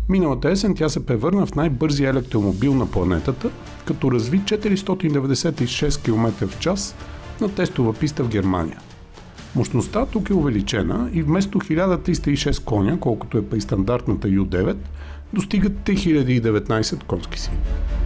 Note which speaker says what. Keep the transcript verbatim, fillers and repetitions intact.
Speaker 1: Миналата есен тя се превърна в най-бързия електромобил на планетата, като разви четиристотин деветдесет и шест километра в час на тестова писта в Германия. Мощността тук е увеличена и вместо хиляда триста и шест коня, колкото е при стандартната Ю девет, достигат три хиляди и деветнайсет конски сили.